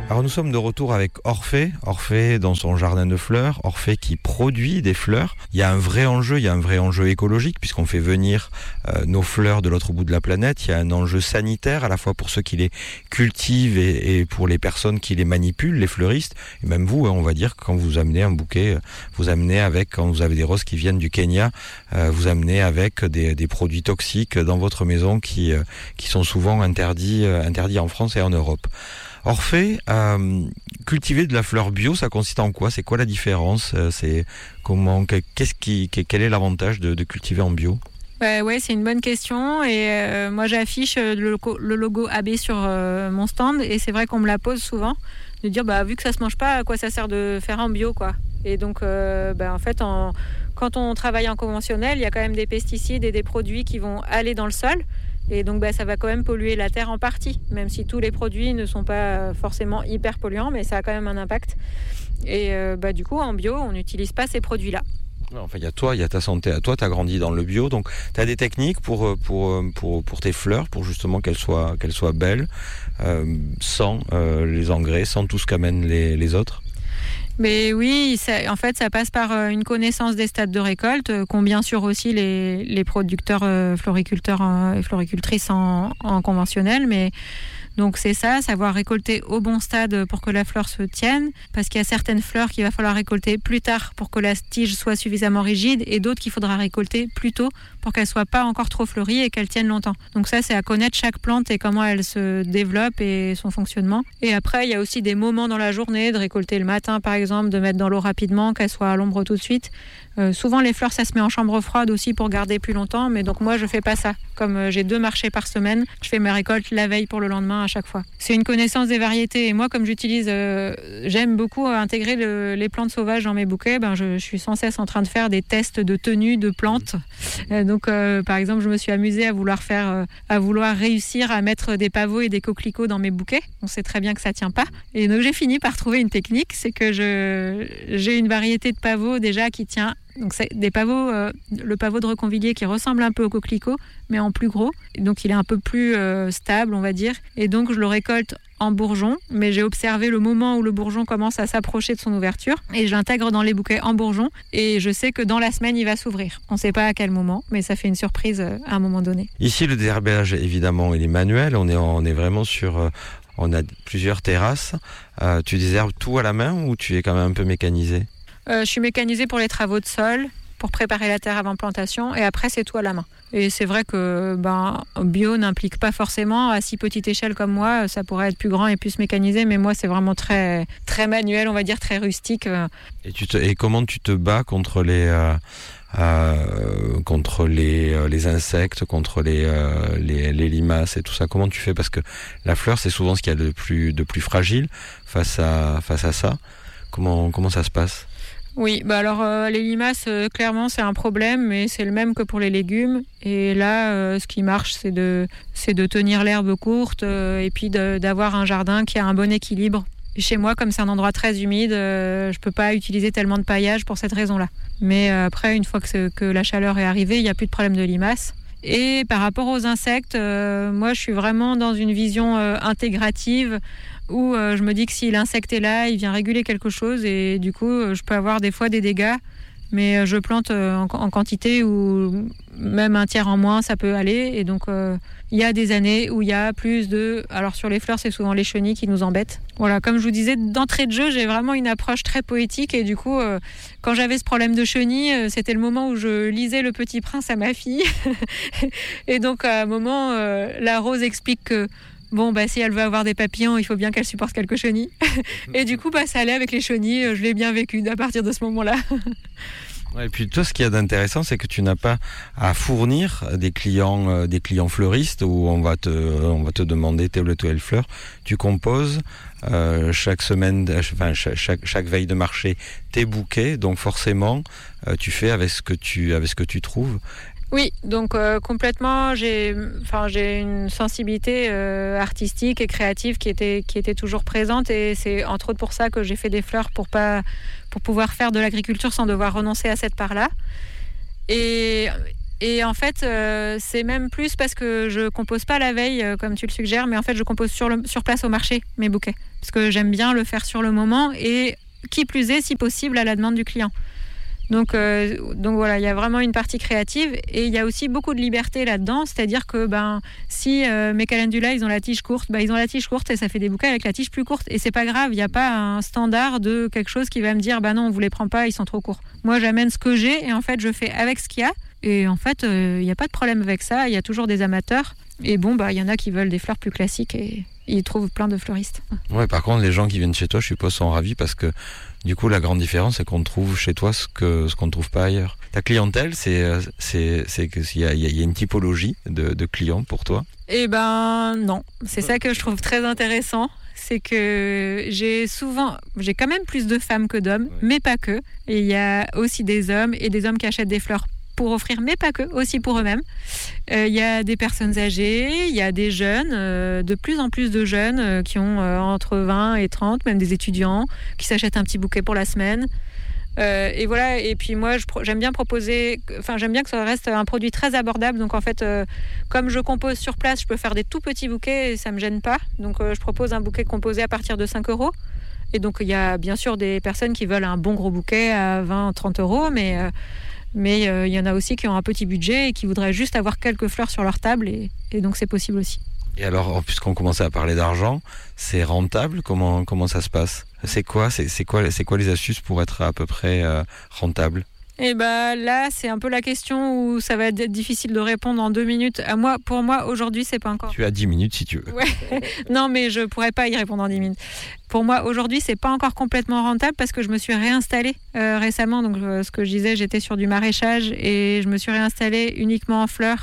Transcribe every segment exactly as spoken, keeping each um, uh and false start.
Alors nous sommes de retour avec Orphée, Orphée dans son jardin de fleurs, Orphée qui produit des fleurs. Il y a un vrai enjeu, il y a un vrai enjeu écologique puisqu'on fait venir euh, nos fleurs de l'autre bout de la planète. Il y a un enjeu sanitaire à la fois pour ceux qui les cultivent et, et pour les personnes qui les manipulent, les fleuristes. Et même vous, hein, on va dire, quand vous amenez un bouquet, vous amenez avec, quand vous avez des roses qui viennent du Kenya, euh, vous amenez avec des, des produits toxiques dans votre maison qui, euh, qui sont souvent interdits, euh, interdits en France et en Europe. Orphée, euh, cultiver de la fleur bio, ça consiste en quoi ? C'est quoi la différence ? C'est comment, qu'est-ce qui, quel est l'avantage de, de cultiver en bio ? Bah ouais, c'est une bonne question et euh, moi j'affiche le logo, le logo A B sur euh, mon stand et c'est vrai qu'on me la pose souvent de dire bah vu que ça se mange pas, à quoi ça sert de faire en bio quoi ? Et donc euh, bah, en fait en, quand on travaille en conventionnel, il y a quand même des pesticides et des produits qui vont aller dans le sol. Et donc bah, ça va quand même polluer la terre en partie, même si tous les produits ne sont pas forcément hyper polluants, mais ça a quand même un impact. Et euh, bah, du coup, en bio, on n'utilise pas ces produits-là. Enfin, il y a toi, il y a ta santé à toi, tu as grandi dans le bio, donc tu as des techniques pour, pour, pour, pour tes fleurs, pour justement qu'elles soient, qu'elles soient belles, euh, sans euh, les engrais, sans tout ce qu'amènent les, les autres. Mais oui, ça, en fait, ça passe par une connaissance des stades de récolte, euh, qu'ont bien sûr aussi les, les producteurs euh, floriculteurs euh, et floricultrices en, en conventionnel. Mais donc c'est ça, savoir récolter au bon stade pour que la fleur se tienne, parce qu'il y a certaines fleurs qu'il va falloir récolter plus tard pour que la tige soit suffisamment rigide, et d'autres qu'il faudra récolter plus tôt pour qu'elle soit pas encore trop fleurie et qu'elle tienne longtemps. Donc ça, c'est à connaître chaque plante et comment elle se développe et son fonctionnement. Et après, il y a aussi des moments dans la journée, de récolter le matin par exemple, de mettre dans l'eau rapidement, qu'elle soit à l'ombre tout de suite. Euh, souvent les fleurs, ça se met en chambre froide aussi pour garder plus longtemps, mais donc moi je fais pas ça. Comme euh, j'ai deux marchés par semaine, je fais mes récoltes la veille pour le lendemain à chaque fois. C'est une connaissance des variétés et moi comme j'utilise, euh, j'aime beaucoup intégrer le, les plantes sauvages dans mes bouquets, ben je, je suis sans cesse en train de faire des tests de tenue de plantes. Euh, donc euh, par exemple je me suis amusée à vouloir faire, euh, à vouloir réussir à mettre des pavots et des coquelicots dans mes bouquets. On sait très bien que ça tient pas. Et donc j'ai fini par trouver une technique, c'est que je, j'ai une variété de pavots déjà qui tient. Donc c'est des pavots, euh, le pavot de Reconvilliers qui ressemble un peu au coquelicot, mais en plus gros. Donc il est un peu plus euh, stable, on va dire. Et donc je le récolte en bourgeon, mais j'ai observé le moment où le bourgeon commence à s'approcher de son ouverture et je l'intègre dans les bouquets en bourgeon. Et je sais que dans la semaine, il va s'ouvrir. On ne sait pas à quel moment, mais ça fait une surprise à un moment donné. Ici, le désherbage, évidemment, il est manuel. On est, on est vraiment sur... Euh, on a plusieurs terrasses. Euh, tu désherbes tout à la main ou tu es quand même un peu mécanisé ? Euh, je suis mécanisée pour les travaux de sol, pour préparer la terre avant plantation, et après c'est tout à la main. Et c'est vrai que ben, bio n'implique pas forcément, à si petite échelle comme moi, ça pourrait être plus grand et plus mécanisé, mais moi c'est vraiment très, très manuel, on va dire très rustique. Et, tu te, et comment tu te bats contre les... Euh... Euh, contre les, euh, les insectes, contre les, euh, les, les limaces et tout ça. Comment tu fais ? Parce que la fleur, c'est souvent ce qu'il y a de plus, de plus fragile face à, face à ça. Comment, comment ça se passe ? Oui, bah alors euh, les limaces, euh, clairement, c'est un problème, mais c'est le même que pour les légumes. Et là, euh, ce qui marche, c'est de, c'est de tenir l'herbe courte euh, et puis de, d'avoir un jardin qui a un bon équilibre. Chez moi, comme c'est un endroit très humide, euh, je ne peux pas utiliser tellement de paillage pour cette raison-là. Mais euh, après, une fois que, que la chaleur est arrivée, il n'y a plus de problème de limaces. Et par rapport aux insectes, euh, moi, je suis vraiment dans une vision euh, intégrative où euh, je me dis que si l'insecte est là, il vient réguler quelque chose et du coup, euh, je peux avoir des fois des dégâts. Mais euh, je plante euh, en, en quantité ou même un tiers en moins, ça peut aller. Et donc, euh, il y a des années où il y a plus de... Alors, sur les fleurs, c'est souvent les chenilles qui nous embêtent. Voilà, comme je vous disais, d'entrée de jeu, j'ai vraiment une approche très poétique. Et du coup, euh, quand j'avais ce problème de chenilles, euh, c'était le moment où je lisais Le Petit Prince à ma fille. Et donc, à un moment, euh, la rose explique que bon, bah, si elle veut avoir des papillons, il faut bien qu'elle supporte quelques chenilles. Et du coup, bah, ça allait avec les chenilles. Je l'ai bien vécu à partir de ce moment-là. Et puis toi, ce qu'il y a d'intéressant, c'est que tu n'as pas à fournir des clients, euh, des clients fleuristes où on va te, on va te demander telle ou telle fleur. Tu composes euh, chaque semaine, enfin chaque, chaque veille de marché tes bouquets, donc forcément, euh, tu fais avec ce que tu, avec ce que tu trouves. Oui, donc euh, complètement, j'ai, enfin, j'ai une sensibilité euh, artistique et créative qui était, qui était toujours présente et c'est entre autres pour ça que j'ai fait des fleurs pour, pas, pour pouvoir faire de l'agriculture sans devoir renoncer à cette part-là. Et Et en fait, euh, c'est même plus parce que je compose pas la veille, euh, comme tu le suggères, mais en fait, je compose sur, le, sur place au marché mes bouquets. Parce que j'aime bien le faire sur le moment et qui plus est, si possible, à la demande du client. Donc, euh, donc voilà, il y a vraiment une partie créative et il y a aussi beaucoup de liberté là-dedans. C'est-à-dire que ben, si euh, mes calendula, ils ont la tige courte, ben, ils ont la tige courte et ça fait des bouquets avec la tige plus courte. Et c'est pas grave, il n'y a pas un standard de quelque chose qui va me dire, ben non, on vous les prend pas, ils sont trop courts. Moi, j'amène ce que j'ai et en fait, je fais avec ce qu'il y a. Et en fait, il euh, n'y a pas de problème avec ça. Il y a toujours des amateurs. Et bon, bah, il y en a qui veulent des fleurs plus classiques et ils trouvent plein de fleuristes. Ouais, par contre, les gens qui viennent chez toi, je suppose, sont ravis parce que du coup, la grande différence, c'est qu'on trouve chez toi ce, que, ce qu'on ne trouve pas ailleurs. Ta clientèle, c'est, c'est, c'est qu'il y a, y a une typologie de, de clients pour toi? Eh ben non, c'est ça que je trouve très intéressant. C'est que j'ai souvent, j'ai quand même plus de femmes que d'hommes, ouais. Mais pas que. Et il y a aussi des hommes et des hommes qui achètent des fleurs pour offrir, mais pas que, aussi pour eux-mêmes. Il euh, y a des personnes âgées, il y a des jeunes, euh, de plus en plus de jeunes euh, qui ont euh, entre vingt et trente, même des étudiants, qui s'achètent un petit bouquet pour la semaine. Euh, et voilà, et puis moi, je, j'aime bien proposer, enfin, j'aime bien que ça reste un produit très abordable. Donc en fait, euh, comme je compose sur place, je peux faire des tout petits bouquets et ça me gêne pas. Donc euh, je propose un bouquet composé à partir de cinq euros. Et donc il y a bien sûr des personnes qui veulent un bon gros bouquet à vingt, trente euros, mais... Euh, Mais il euh, y en a aussi qui ont un petit budget et qui voudraient juste avoir quelques fleurs sur leur table et, et donc c'est possible aussi. Et alors, puisqu'on commençait à parler d'argent, c'est rentable? Comment, comment ça se passe? C'est quoi, c'est, c'est, quoi, c'est quoi les astuces pour être à peu près euh, rentable? Et bah là, c'est un peu la question où ça va être difficile de répondre en deux minutes. À moi, pour moi, aujourd'hui, c'est pas encore. Tu as dix minutes si tu veux. Ouais. Non, mais je pourrais pas y répondre en dix minutes. Pour moi, aujourd'hui, c'est pas encore complètement rentable parce que je me suis réinstallée euh, récemment. Donc, euh, ce que je disais, j'étais sur du maraîchage et je me suis réinstallée uniquement en fleurs.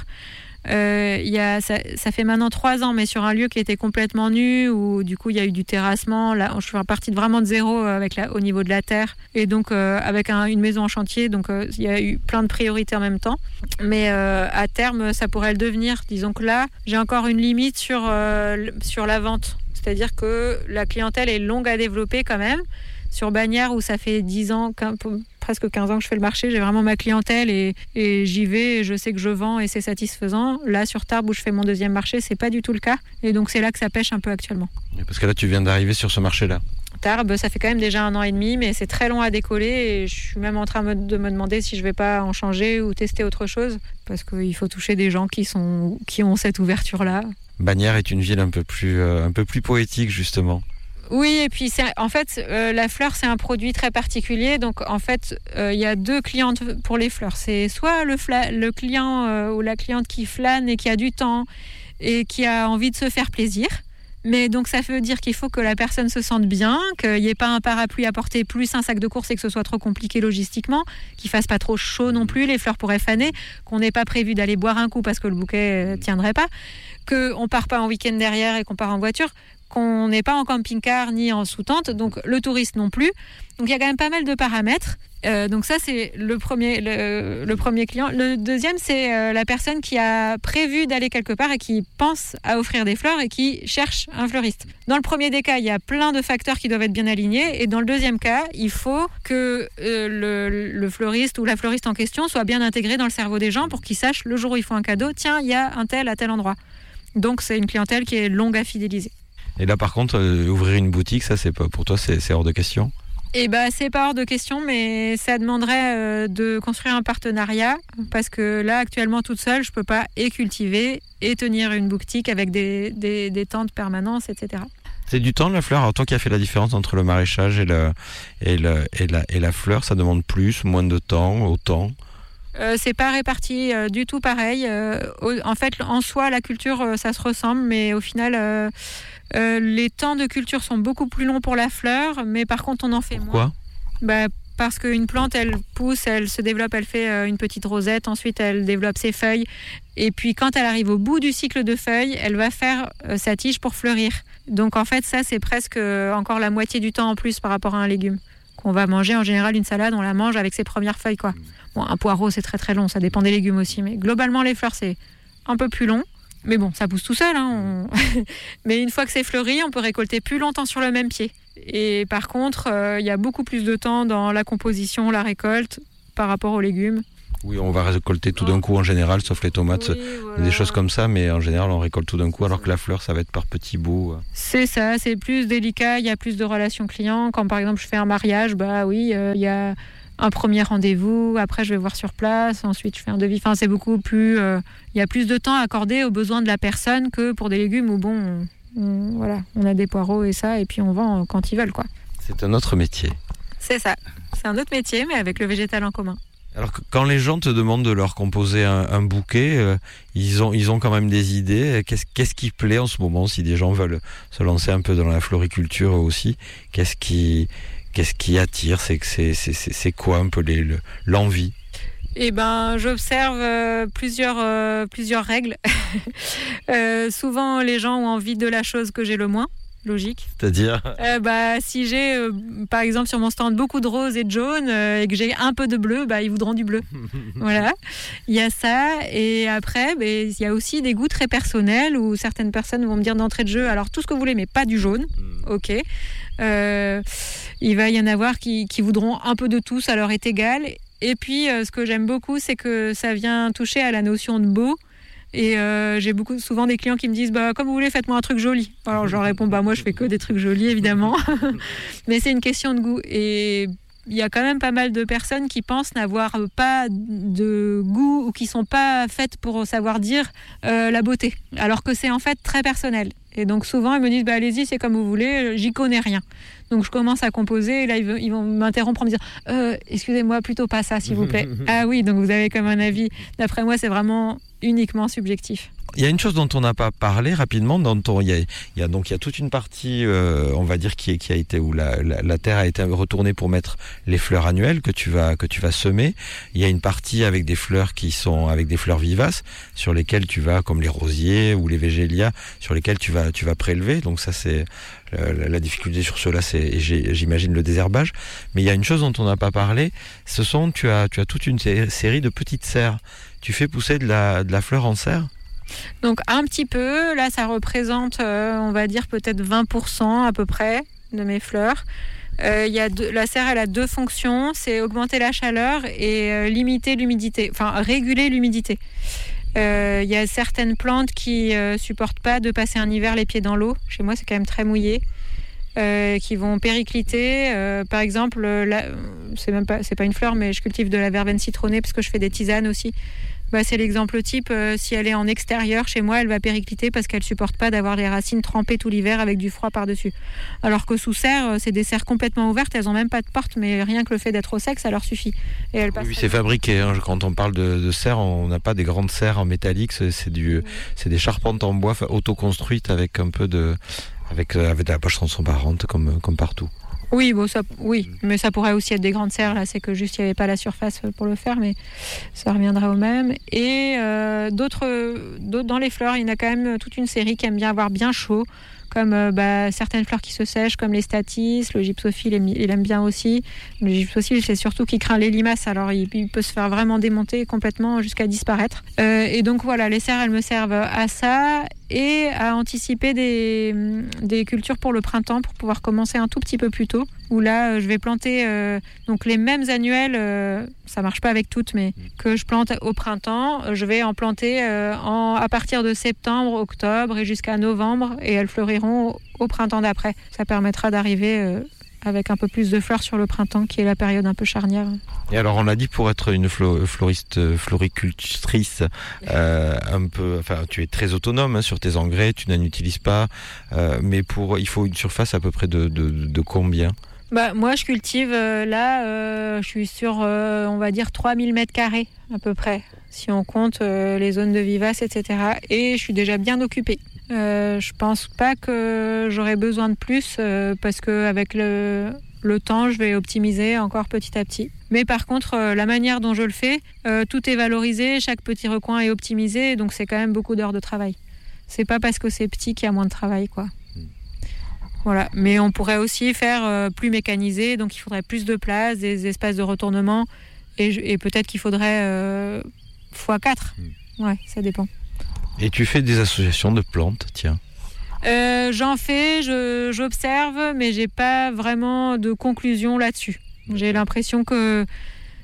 Euh, y a, ça, ça fait maintenant trois ans, mais sur un lieu qui était complètement nu, où du coup il y a eu du terrassement. Là, je suis repartie de vraiment de zéro avec la, au niveau de la terre, et donc euh, avec un, une maison en chantier, donc il euh, y a eu plein de priorités en même temps. Mais euh, à terme, ça pourrait le devenir. Disons que là, j'ai encore une limite sur, euh, sur la vente. C'est-à-dire que la clientèle est longue à développer quand même. Sur Bagnères, où ça fait dix ans, quinze, presque quinze ans que je fais le marché, j'ai vraiment ma clientèle et, et j'y vais, et je sais que je vends et c'est satisfaisant. Là, sur Tarbes, où je fais mon deuxième marché, c'est pas du tout le cas. Et donc, c'est là que ça pêche un peu actuellement. Parce que là, tu viens d'arriver sur ce marché-là. Tarbes, ça fait quand même déjà un an et demi, mais c'est très long à décoller et je suis même en train de me demander si je vais pas en changer ou tester autre chose, parce qu'il faut toucher des gens qui, sont, qui ont cette ouverture-là. Bagnères est une ville un peu plus, euh, un peu plus poétique, justement. Oui, et puis c'est, en fait, euh, la fleur, c'est un produit très particulier. Donc, en fait, il euh, y a deux clientes pour les fleurs. C'est soit le, fla- le client euh, ou la cliente qui flâne et qui a du temps et qui a envie de se faire plaisir. Mais donc, ça veut dire qu'il faut que la personne se sente bien, qu'il n'y ait pas un parapluie à porter plus un sac de course et que ce soit trop compliqué logistiquement, qu'il ne fasse pas trop chaud non plus, les fleurs pourraient faner, qu'on n'ait pas prévu d'aller boire un coup parce que le bouquet ne tiendrait pas, qu'on ne part pas en week-end derrière et qu'on part en voiture, qu'on n'est pas en camping-car ni en sous-tente, donc le touriste non plus. Donc il y a quand même pas mal de paramètres. Euh, donc ça, c'est le premier, le, le premier client. Le deuxième, c'est euh, la personne qui a prévu d'aller quelque part et qui pense à offrir des fleurs et qui cherche un fleuriste. Dans le premier des cas, il y a plein de facteurs qui doivent être bien alignés. Et dans le deuxième cas, il faut que euh, le, le fleuriste ou la fleuriste en question soit bien intégré dans le cerveau des gens pour qu'ils sachent le jour où ils font un cadeau, tiens, il y a un tel à tel endroit. Donc c'est une clientèle qui est longue à fidéliser. Et là, par contre, euh, ouvrir une boutique, ça, c'est pas, pour toi, c'est, c'est hors de question? Eh ben, c'est pas hors de question, mais ça demanderait euh, de construire un partenariat, parce que là, actuellement, toute seule, je peux pas et cultiver et tenir une boutique avec des, des, des temps de permanence, et cetera. C'est du temps, la fleur. Alors, toi qui as fait la différence entre le maraîchage et, le, et, le, et, la, et la fleur, ça demande plus, moins de temps, autant? Euh, c'est pas réparti euh, du tout pareil. Euh, au, en fait, en soi, la culture, euh, ça se ressemble, mais au final, euh, euh, les temps de culture sont beaucoup plus longs pour la fleur, mais par contre, on en fait Pourquoi? moins. Bah, parce qu'une plante, elle pousse, elle se développe, elle fait euh, une petite rosette, ensuite elle développe ses feuilles, et puis quand elle arrive au bout du cycle de feuilles, elle va faire euh, sa tige pour fleurir. Donc en fait, ça, c'est presque euh, encore la moitié du temps en plus par rapport à un légume. On va manger en général une salade, on la mange avec ses premières feuilles, quoi. Bon, un poireau, c'est très très long, ça dépend des légumes aussi, mais globalement, les fleurs, c'est un peu plus long. Mais bon, ça pousse tout seul, hein, on... mais une fois que c'est fleuri, on peut récolter plus longtemps sur le même pied. Et par contre, il euh, y a beaucoup plus de temps dans la composition, la récolte, par rapport aux légumes. Oui, on va récolter tout d'un coup en général, sauf les tomates, oui, voilà. Des choses comme ça, mais en général on récolte tout d'un coup, alors que la fleur ça va être par petits bouts. C'est ça, c'est plus délicat, il y a plus de relations clients. Quand par exemple je fais un mariage, bah oui, euh, il y a un premier rendez-vous, après je vais voir sur place, ensuite je fais un devis. Enfin, c'est beaucoup plus, euh, il y a plus de temps accordé aux besoins de la personne que pour des légumes où bon, on, on, voilà, on a des poireaux et ça, et puis on vend quand ils veulent, quoi. C'est un autre métier. C'est ça, c'est un autre métier, mais avec le végétal en commun. Alors que quand les gens te demandent de leur composer un, un bouquet, euh, ils ont ils ont quand même des idées. Qu'est-ce qu'est-ce qui plaît en ce moment, si des gens veulent se lancer un peu dans la floriculture aussi? Qu'est-ce qui qu'est-ce qui attire? C'est que c'est c'est c'est quoi un peu les, le, l'envie? Eh ben, j'observe euh, plusieurs euh, plusieurs règles. euh, souvent, les gens ont envie de la chose que j'ai le moins. Logique. C'est-à-dire euh, bah, si j'ai, euh, par exemple, sur mon stand beaucoup de rose et de jaune euh, et que j'ai un peu de bleu, bah, ils voudront du bleu. Voilà. Il y a ça. Et après, bah, il y a aussi des goûts très personnels où certaines personnes vont me dire d'entrée de jeu, alors tout ce que vous voulez, mais pas du jaune. Ok. Euh, il va y en avoir qui, qui voudront un peu de tout, ça leur est égal. Et puis, euh, ce que j'aime beaucoup, c'est que ça vient toucher à la notion de beau. Et euh, j'ai beaucoup, souvent des clients qui me disent bah, comme vous voulez, faites-moi un truc joli. Alors je leur réponds bah, moi je fais que des trucs jolis évidemment. Mais c'est une question de goût. Et il y a quand même pas mal de personnes qui pensent n'avoir pas de goût ou qui ne sont pas faites pour savoir dire euh, la beauté. Alors que c'est en fait très personnel. Et donc souvent ils me disent bah, allez-y, c'est comme vous voulez, j'y connais rien. Donc je commence à composer et là ils vont m'interrompre en me disant euh, excusez-moi, plutôt pas ça s'il vous plaît. Ah oui, donc vous avez comme un avis. D'après moi c'est vraiment uniquement subjectif. Il y a une chose dont on n'a pas parlé rapidement, dont on, il, y a, il y a donc il y a toute une partie, euh, on va dire qui, est, qui a été où la, la, la terre a été retournée pour mettre les fleurs annuelles que tu vas que tu vas semer. Il y a une partie avec des fleurs qui sont avec des fleurs vivaces sur lesquelles tu vas, comme les rosiers ou les végélias, sur lesquels tu vas tu vas prélever. Donc ça c'est la, la difficulté sur cela, c'est j'imagine le désherbage. Mais il y a une chose dont on n'a pas parlé, ce sont tu as tu as toute une série de petites serres. Tu fais pousser de la de la fleur en serre? Donc un petit peu, là ça représente euh, on va dire peut-être vingt pour cent à peu près de mes fleurs. Euh, y a deux, la serre elle a deux fonctions, c'est augmenter la chaleur et euh, limiter l'humidité, enfin réguler l'humidité. Il euh, y a certaines plantes qui ne euh, supportent pas de passer un hiver les pieds dans l'eau, chez moi c'est quand même très mouillé. Euh, qui vont péricliter. Euh, par exemple, la, c'est même pas, c'est pas une fleur, mais je cultive de la verveine citronnée parce que je fais des tisanes aussi. Bah, c'est l'exemple type. Euh, si elle est en extérieur, chez moi, elle va péricliter parce qu'elle supporte pas d'avoir les racines trempées tout l'hiver avec du froid par-dessus. Alors que sous serre, c'est des serres complètement ouvertes, elles ont même pas de porte, mais rien que le fait d'être au sec, ça leur suffit. Et elles passent. Oui, c'est fabriqué. Hein. Quand on parle de, de serre, on n'a pas des grandes serres en métallique, c'est, c'est, du, oui. c'est des charpentes en bois autoconstruites avec un peu de... Avec, avec de la poche transparente comme, comme partout. Oui, bon, ça, oui, mais ça pourrait aussi être des grandes serres. Là, c'est que juste il n'y avait pas la surface pour le faire, mais ça reviendra au même. Et euh, d'autres, d'autres, dans les fleurs, il y en a quand même toute une série qui aime bien avoir bien chaud, comme euh, bah, certaines fleurs qui se sèchent, comme les statices, le gypsophile, il aime bien aussi. Le gypsophile, c'est surtout qu'il craint les limaces, alors il, il peut se faire vraiment démonter complètement jusqu'à disparaître. Euh, et donc voilà, les serres, elles me servent à ça et à anticiper des, des cultures pour le printemps pour pouvoir commencer un tout petit peu plus tôt. Où là, je vais planter euh, donc les mêmes annuelles, euh, ça marche pas avec toutes, mais que je plante au printemps, je vais en planter euh, en, à partir de septembre, octobre et jusqu'à novembre, et elles fleuriront au, au printemps d'après. Ça permettra d'arriver euh, avec un peu plus de fleurs sur le printemps, qui est la période un peu charnière. Et alors, on l'a dit, pour être une flo- floriste, floricultrice, euh, un peu, enfin, tu es très autonome hein, sur tes engrais, tu n'en utilises pas, euh, mais pour, il faut une surface à peu près de, de, de combien ? Bah, moi, je cultive, euh, là, euh, je suis sur, euh, on va dire, trois mille mètres carrés à peu près, si on compte euh, les zones de vivaces, et cetera. Et je suis déjà bien occupée. Euh, je pense pas que j'aurai besoin de plus, euh, parce qu'avec le, le temps, je vais optimiser encore petit à petit. Mais par contre, euh, la manière dont je le fais, euh, tout est valorisé, chaque petit recoin est optimisé, donc c'est quand même beaucoup d'heures de travail. C'est pas parce que c'est petit qu'il y a moins de travail, quoi. Voilà, mais on pourrait aussi faire euh, plus mécanisé, donc il faudrait plus de place, des espaces de retournement, et, et peut-être qu'il faudrait euh, fois quatre. Ouais, ça dépend. Et tu fais des associations de plantes, tiens. Euh, j'en fais, je, j'observe, mais j'ai pas vraiment de conclusion là-dessus. J'ai l'impression que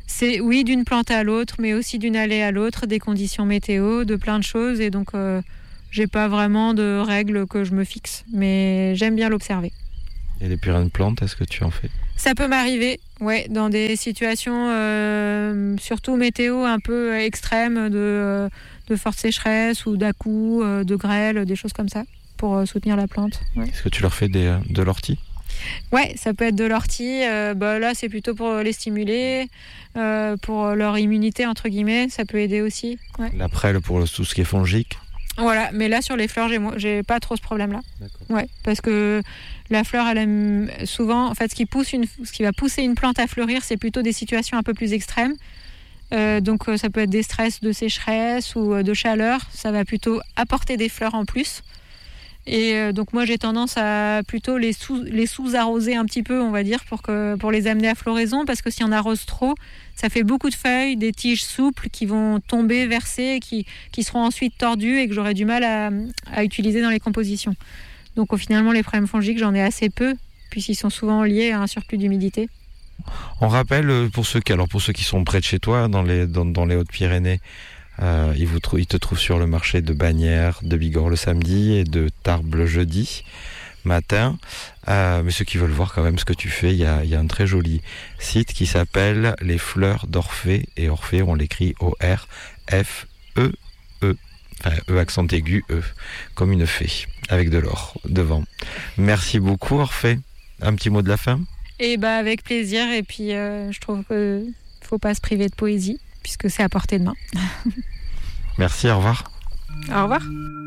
C'est oui, d'une plante à l'autre, mais aussi d'une allée à l'autre, des conditions météo, de plein de choses. Et donc, euh, j'ai pas vraiment de règles que je me fixe, mais j'aime bien l'observer. Et les purées de plantes, est-ce que tu en fais ? Ça peut m'arriver, ouais, dans des situations, euh, surtout météo un peu extrêmes, de, de forte sécheresse ou d'à-coups, euh, de grêle, des choses comme ça, pour euh, soutenir la plante. Ouais. Est-ce que tu leur fais des, de l'ortie ? Ouais, ça peut être de l'ortie. Euh, bah là, c'est plutôt pour les stimuler, euh, pour leur immunité, entre guillemets. Ça peut aider aussi. Ouais. La prêle pour tout ce qui est fongique ? Voilà, mais là, sur les fleurs, j'ai, j'ai pas trop ce problème-là. D'accord. Ouais, parce que la fleur, elle aime souvent... En fait, ce qui, pousse une, ce qui va pousser une plante à fleurir, c'est plutôt des situations un peu plus extrêmes. Euh, donc, ça peut être des stress de sécheresse ou de chaleur. Ça va plutôt apporter des fleurs en plus. Et euh, donc moi j'ai tendance à plutôt les, sous, les sous-arroser un petit peu, on va dire, pour, que, pour les amener à floraison, parce que si on arrose trop, ça fait beaucoup de feuilles, des tiges souples qui vont tomber, verser, qui, qui seront ensuite tordues et que j'aurai du mal à, à utiliser dans les compositions. Donc finalement les problèmes fongiques, j'en ai assez peu, puisqu'ils sont souvent liés à un surplus d'humidité. On rappelle pour ceux qui, alors pour ceux qui sont près de chez toi, dans les, dans, dans les Hautes-Pyrénées, Euh, il, vous trou- il te trouve sur le marché de Bagnères, de Bigorre le samedi et de Tarbes le jeudi matin. Euh, mais ceux qui veulent voir quand même ce que tu fais, il y a, y a un très joli site qui s'appelle Les Fleurs d'Orphée. Et Orphée, on l'écrit O R F E E. Enfin, E accent aigu, E, comme une fée, avec de l'or devant. Merci beaucoup Orphée. Un petit mot de la fin ? Et bah avec plaisir. Et puis euh, je trouve qu'il ne faut pas se priver de poésie, puisque c'est à portée de main. Merci, au revoir. Au revoir.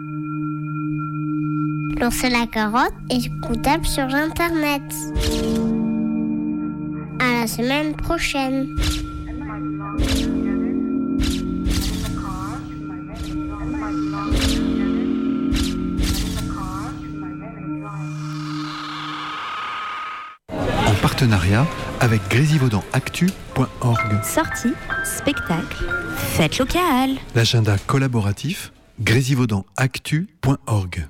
Lancer la carotte est écoutable sur Internet. À la semaine prochaine. En partenariat avec grésivaudan actu point org. Sortie, spectacle, fête locale. L'agenda collaboratif grésivaudan actu point org.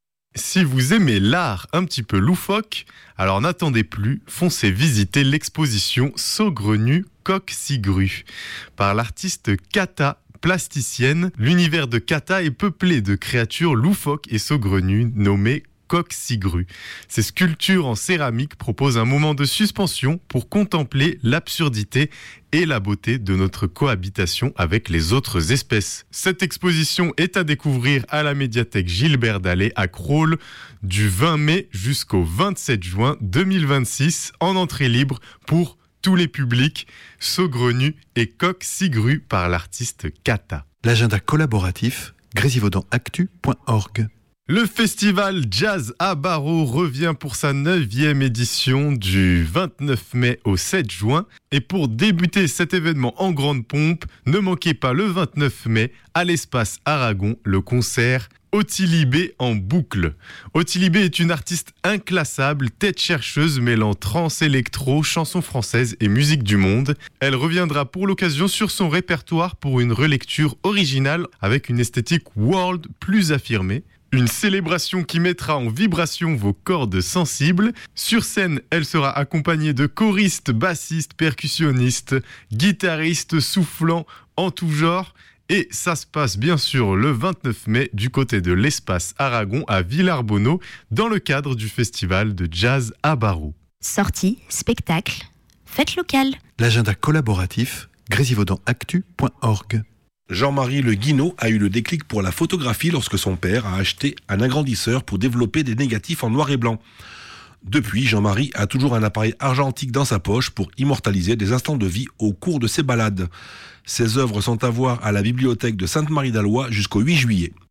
Si vous aimez l'art un petit peu loufoque, alors n'attendez plus, foncez visiter l'exposition Saugrenue Coq-Cigru par l'artiste Kata, plasticienne. L'univers de Kata est peuplé de créatures loufoques et saugrenues nommées Coq-Cigru. Ces sculptures en céramique proposent un moment de suspension pour contempler l'absurdité et la beauté de notre cohabitation avec les autres espèces. Cette exposition est à découvrir à la médiathèque Gilbert Dallet à Crolles du vingt mai jusqu'au vingt-sept juin deux mille vingt-six en entrée libre pour tous les publics. Saugrenue et Coq-Cigru par l'artiste Kata. L'agenda collaboratif grésivaudan actu point org. Le festival Jazz à Barreau revient pour sa neuvième édition du vingt-neuf mai au sept juin. Et pour débuter cet événement en grande pompe, ne manquez pas le vingt-neuf mai à l'espace Aragon le concert Ottilie B en boucle. Ottilie B est une artiste inclassable, tête chercheuse mêlant trance électro, chansons françaises et musique du monde. Elle reviendra pour l'occasion sur son répertoire pour une relecture originale avec une esthétique world plus affirmée. Une célébration qui mettra en vibration vos cordes sensibles. Sur scène, elle sera accompagnée de choristes, bassistes, percussionnistes, guitaristes soufflants en tout genre. Et ça se passe bien sûr le vingt-neuf mai du côté de l'espace Aragon à Villarbonneau dans le cadre du festival de jazz à Barreau. Sortie, spectacle, fête locale. L'agenda collaboratif grésivaudan actu point org. Jean-Marie Le Guinaud a eu le déclic pour la photographie lorsque son père a acheté un agrandisseur pour développer des négatifs en noir et blanc. Depuis, Jean-Marie a toujours un appareil argentique dans sa poche pour immortaliser des instants de vie au cours de ses balades. Ses œuvres sont à voir à la bibliothèque de Sainte-Marie-d'Alloy jusqu'au huit juillet.